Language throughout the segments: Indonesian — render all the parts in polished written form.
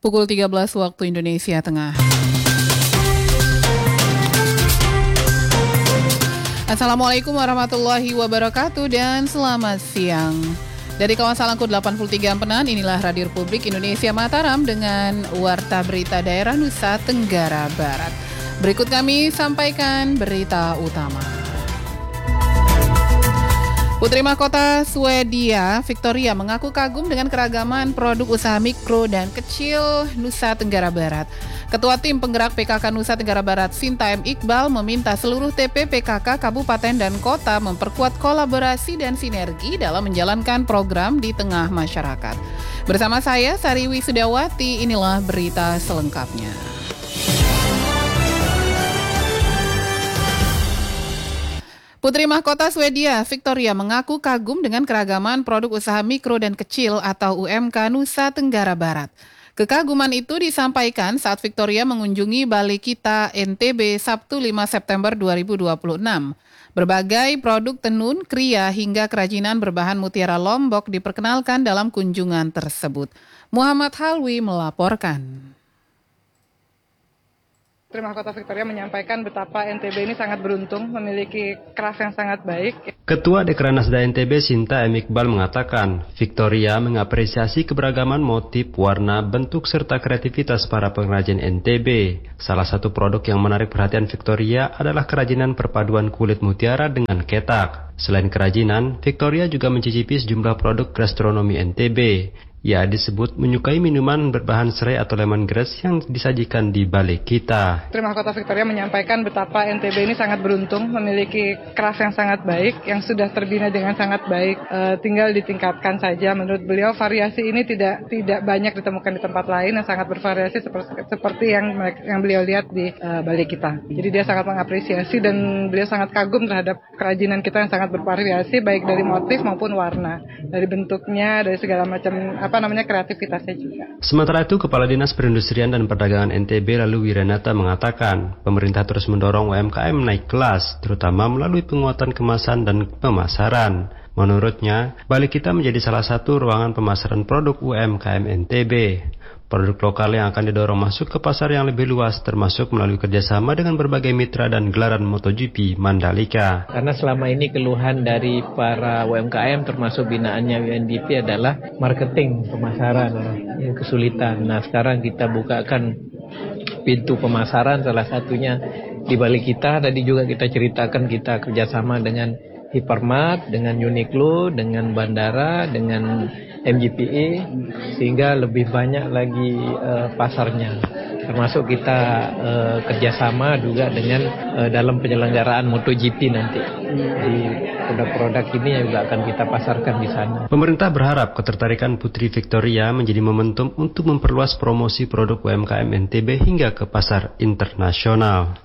Pukul 13 waktu Indonesia Tengah. Assalamualaikum warahmatullahi wabarakatuh dan selamat siang. Dari kawasan Langkut 83 Empenan, inilah Radio Republik Indonesia Mataram dengan Warta Berita Daerah Nusa Tenggara Barat. Berikut kami sampaikan berita utama. Putri Mahkota Swedia, Victoria, mengaku kagum dengan keragaman produk usaha mikro dan kecil Nusa Tenggara Barat. Ketua Tim Penggerak PKK Nusa Tenggara Barat, Sinta M. Iqbal, meminta seluruh TP PKK Kabupaten dan Kota memperkuat kolaborasi dan sinergi dalam menjalankan program di tengah masyarakat. Bersama saya, Sari Wisudawati, inilah berita selengkapnya. Putri Mahkota Swedia, Victoria, mengaku kagum dengan keragaman produk usaha mikro dan kecil atau UMK Nusa Tenggara Barat. Kekaguman itu disampaikan saat Victoria mengunjungi Balai Kita NTB Sabtu 5 September 2026. Berbagai produk tenun, kria, hingga kerajinan berbahan mutiara Lombok diperkenalkan dalam kunjungan tersebut. Muhammad Halwi melaporkan. Putri Mahkota Victoria menyampaikan betapa NTB ini sangat beruntung memiliki craft yang sangat baik. Ketua Dekranasda NTB Sinta M. Iqbal mengatakan, Victoria mengapresiasi keberagaman motif, warna, bentuk, serta kreativitas para pengrajin NTB. Salah satu produk yang menarik perhatian Victoria adalah kerajinan perpaduan kulit mutiara dengan ketak. Selain kerajinan, Victoria juga mencicipi sejumlah produk gastronomi NTB. Ia disebut menyukai minuman berbahan serai atau lemongrass yang disajikan di Balai Kita. Putri Mahkota Victoria menyampaikan betapa NTB ini sangat beruntung memiliki craft yang sangat baik, yang sudah terbina dengan sangat baik, tinggal ditingkatkan saja. Menurut beliau variasi ini tidak banyak ditemukan di tempat lain, yang sangat bervariasi seperti yang beliau lihat di Balai Kita. Jadi dia sangat mengapresiasi dan beliau sangat kagum terhadap kerajinan kita yang sangat bervariasi, baik dari motif maupun warna, dari bentuknya, dari segala macam kreativitasnya juga. Sementara itu, Kepala Dinas Perindustrian dan Perdagangan NTB lalu Wiranata mengatakan, pemerintah terus mendorong UMKM naik kelas, terutama melalui penguatan kemasan dan pemasaran. Menurutnya, Balai Kita menjadi salah satu ruangan pemasaran produk UMKM NTB. Produk lokal yang akan didorong masuk ke pasar yang lebih luas, termasuk melalui kerjasama dengan berbagai mitra dan gelaran MotoGP Mandalika. Karena selama ini keluhan dari para UMKM termasuk binaannya UNDP adalah marketing, pemasaran, yang kesulitan. Nah, sekarang kita bukakan pintu pemasaran, salah satunya di Balai Kita. Tadi juga kita ceritakan kita kerjasama dengan Hypermart, dengan Uniqlo, dengan Bandara, dengan MGPE, sehingga lebih banyak lagi pasarnya. Termasuk kita kerjasama juga dengan dalam penyelenggaraan MotoGP nanti. Jadi produk-produk ini juga akan kita pasarkan di sana. Pemerintah berharap ketertarikan Putri Victoria menjadi momentum untuk memperluas promosi produk UMKM NTB hingga ke pasar internasional.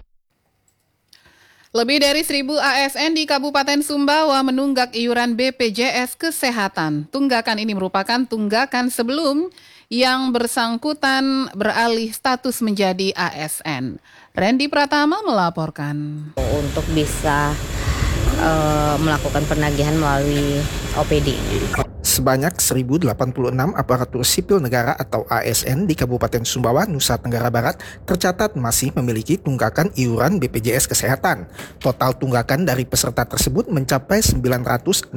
Lebih dari 1.000 ASN di Kabupaten Sumbawa menunggak iuran BPJS Kesehatan. Tunggakan ini merupakan tunggakan sebelum yang bersangkutan beralih status menjadi ASN. Randy Pratama melaporkan. Untuk bisa melakukan penagihan melalui OPD. Sebanyak 1.086 aparatur sipil negara atau ASN di Kabupaten Sumbawa, Nusa Tenggara Barat tercatat masih memiliki tunggakan iuran BPJS Kesehatan. Total tunggakan dari peserta tersebut mencapai 962,88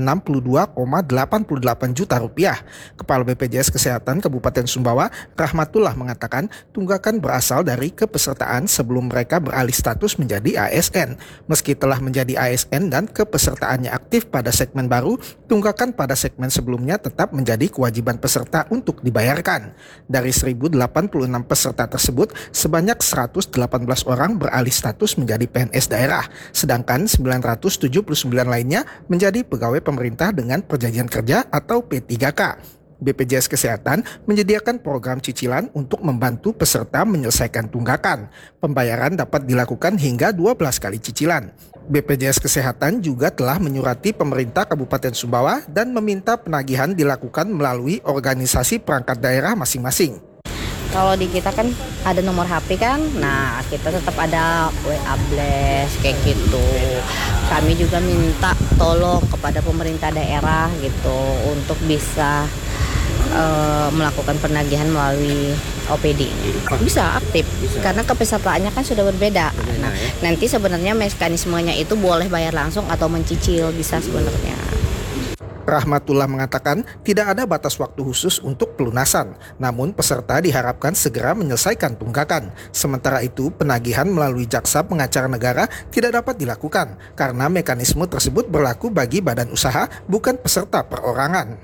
juta rupiah. Kepala BPJS Kesehatan Kabupaten Sumbawa, Rahmatullah, mengatakan tunggakan berasal dari kepesertaan sebelum mereka beralih status menjadi ASN. Meski telah menjadi ASN dan kepesertaannya aktif pada segmen baru, tunggakan pada segmen sebelumnya tetap menjadi kewajiban peserta untuk dibayarkan. Dari 1.086 peserta tersebut, sebanyak 118 orang beralih status menjadi PNS daerah, sedangkan 979 lainnya menjadi pegawai pemerintah dengan perjanjian kerja atau P3K. BPJS Kesehatan menyediakan program cicilan untuk membantu peserta menyelesaikan tunggakan. Pembayaran dapat dilakukan hingga 12 kali cicilan. BPJS Kesehatan juga telah menyurati pemerintah Kabupaten Sumbawa dan meminta penagihan dilakukan melalui organisasi perangkat daerah masing-masing. Kalau di kita kan ada nomor HP kan, nah kita tetap ada WA Blast kayak gitu. Kami juga minta tolong kepada pemerintah daerah gitu untuk bisa melakukan penagihan melalui OPD. Bisa aktif, karena kepesertaannya kan sudah berbeda. Nah, nanti sebenarnya mekanismenya itu boleh bayar langsung atau mencicil, bisa sebenarnya. Rahmatullah mengatakan tidak ada batas waktu khusus untuk pelunasan, namun peserta diharapkan segera menyelesaikan tunggakan. Sementara itu, penagihan melalui jaksa pengacara negara tidak dapat dilakukan karena mekanisme tersebut berlaku bagi badan usaha, bukan peserta perorangan.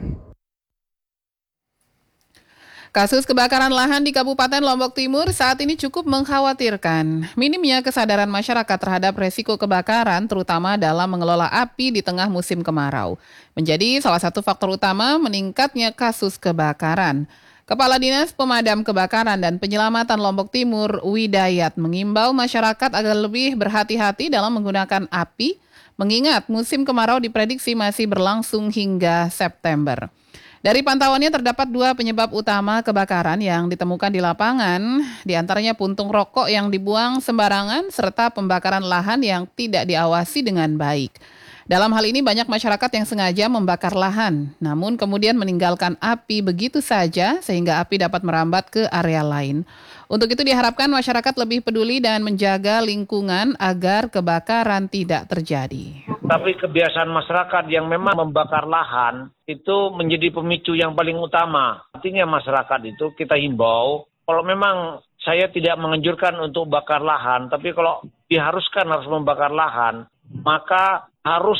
Kasus kebakaran lahan di Kabupaten Lombok Timur saat ini cukup mengkhawatirkan. Minimnya kesadaran masyarakat terhadap resiko kebakaran, terutama dalam mengelola api di tengah musim kemarau, menjadi salah satu faktor utama meningkatnya kasus kebakaran. Kepala Dinas Pemadam Kebakaran dan Penyelamatan Lombok Timur, Widayat, mengimbau masyarakat agar lebih berhati-hati dalam menggunakan api, mengingat musim kemarau diprediksi masih berlangsung hingga September. Dari pantauannya terdapat 2 penyebab utama kebakaran yang ditemukan di lapangan, diantaranya puntung rokok yang dibuang sembarangan serta pembakaran lahan yang tidak diawasi dengan baik. Dalam hal ini banyak masyarakat yang sengaja membakar lahan, namun kemudian meninggalkan api begitu saja sehingga api dapat merambat ke area lain. Untuk itu diharapkan masyarakat lebih peduli dan menjaga lingkungan agar kebakaran tidak terjadi. Tapi kebiasaan masyarakat yang memang membakar lahan itu menjadi pemicu yang paling utama. Artinya masyarakat itu kita himbau, kalau memang saya tidak menganjurkan untuk bakar lahan, tapi kalau diharuskan harus membakar lahan, maka harus